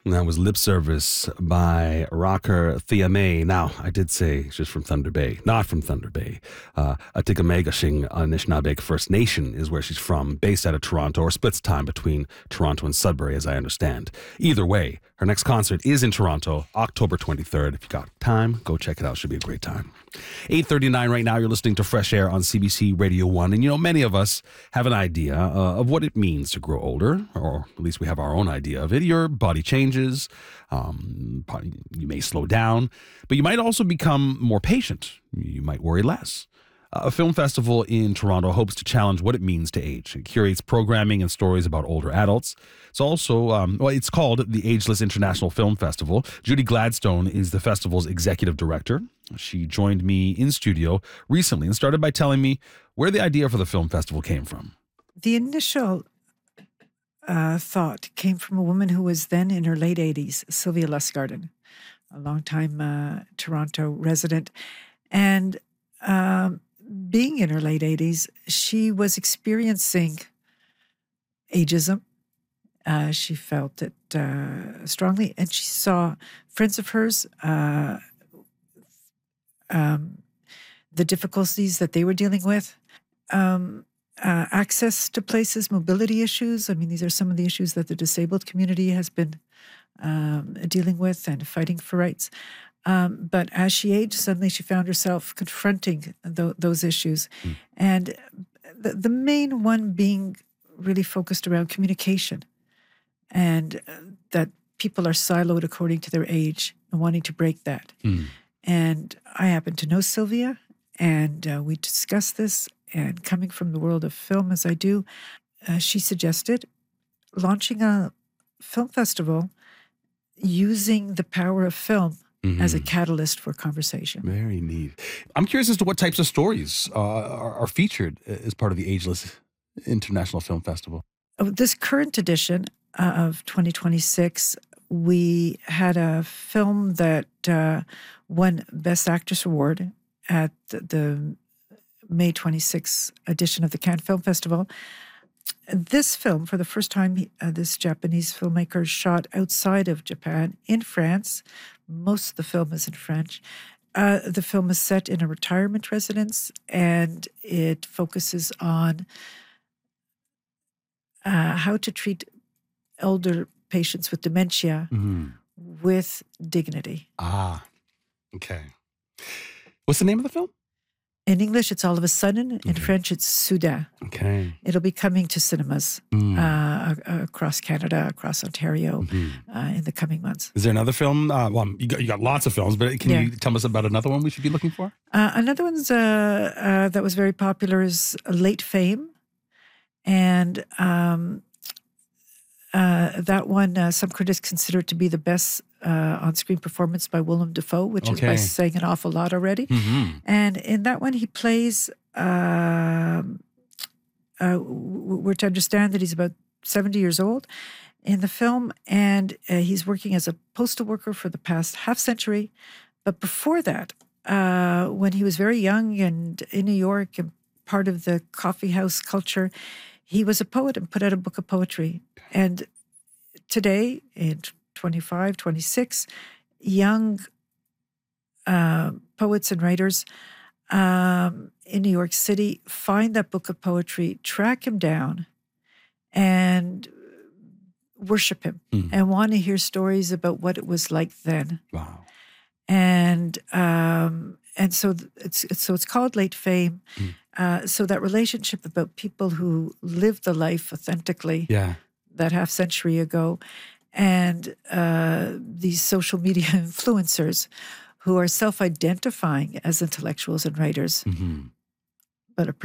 That was Lip Service by rocker Thea May. Now, I did say she's from Thunder Bay, not from Thunder Bay. Atikamekashing Anishinaabe First Nation is where she's from, based out of Toronto, or splits time between Toronto and Sudbury, as I understand. Either way, her next concert is in Toronto, October 23rd. If you got time, go check it out. Should be a great time. 8:39 right now. You're listening to Fresh Air on CBC Radio 1. And, you know, many of us have an idea of what it means to grow older, or at least we have our own idea of it. Your body changes. You may slow down, but you might also become more patient. You might worry less. A film festival in Toronto hopes to challenge what it means to age. It curates programming and stories about older adults. It's also, it's called the Ageless International Film Festival. Judy Gladstone is the festival's executive director. She joined me in studio recently and started by telling me where the idea for the film festival came from. The initial thought came from a woman who was then in her late 80s, Sylvia Lustgarten, a longtime Toronto resident. And being in her late 80s, she was experiencing ageism. She felt it strongly, and she saw friends of hers, the difficulties that they were dealing with, access to places, mobility issues. I mean, these are some of the issues that the disabled community has been dealing with and fighting for rights. But as she aged, suddenly she found herself confronting those issues. And the main one being really focused around communication, and that people are siloed according to their age and wanting to break that. And I happen to know Sylvia, and we discussed this. And coming from the world of film as I do, she suggested launching a film festival using the power of film as a catalyst for conversation. Very neat. I'm curious as to what types of stories are featured as part of the Ageless International Film Festival. This current edition of 2026, we had a film that won Best Actress Award at the May 26th edition of the Cannes Film Festival. This film, for the first time, this Japanese filmmaker shot outside of Japan, in France. Most of the film is in French. The film is set in a retirement residence, and it focuses on how to treat elder patients with dementia with dignity. Ah, okay. What's the name of the film? In English, it's All of a Sudden. In French, it's Soudain. Okay. It'll be coming to cinemas across Canada, across Ontario in the coming months. Is there another film? You got lots of films, but can you tell us about another one we should be looking for? Another one that was very popular is Late Fame. And that one, some critics consider it to be the best on-screen performance by Willem Dafoe, which is by saying an awful lot already. And in that one, he plays, we're to understand that he's about 70 years old in the film, and he's working as a postal worker for the past half-century. But before that, when he was very young and in New York and part of the coffee house culture, he was a poet and put out a book of poetry. And today, in 25, 26, young poets and writers in New York City find that book of poetry, track him down, and worship him and want to hear stories about what it was like then. Wow. And so it's called Late Fame. So that relationship about people who lived the life authentically that half century ago, and these social media influencers who are self-identifying as intellectuals and writers, but are